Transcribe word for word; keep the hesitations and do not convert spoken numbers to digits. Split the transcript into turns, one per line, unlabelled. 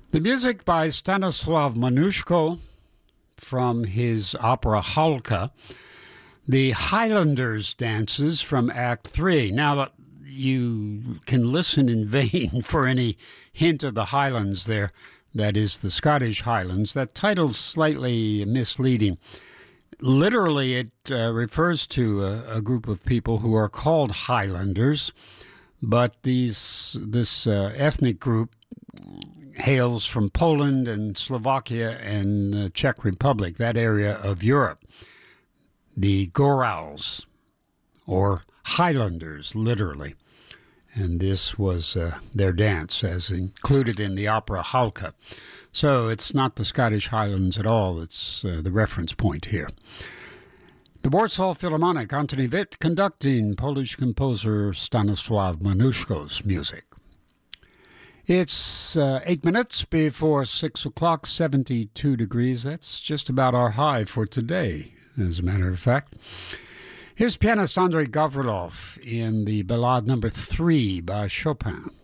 The music by Stanislav Moniuszko from his opera Halka. The Highlanders dances from Act Three. Now, you can listen in vain for any hint of the Highlands there. That is the Scottish Highlands. That title's slightly misleading. Literally, it uh, refers to a, a group of people who are called Highlanders, but these this uh, ethnic group hails from Poland and Slovakia and uh, Czech Republic, that area of Europe. The Gorals, or Highlanders, literally. And this was uh, their dance, as included in the opera Halka. So it's not the Scottish Highlands at all. It's uh, the reference point here. The Warsaw Philharmonic, Antoni Witt conducting Polish composer Stanisław Moniuszko's music. It's uh, eight minutes before six o'clock, seventy-two degrees. That's just about our high for today, as a matter of fact. Here's pianist Andrei Gavrilov in the Ballade number three by Chopin.